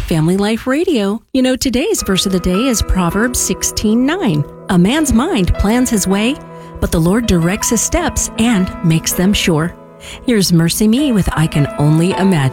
Family Life Radio. You know, today's verse of the day is Proverbs 16:9. A man's mind plans his way, but the Lord directs his steps and makes them sure. Here's Mercy Me with I Can Only Imagine.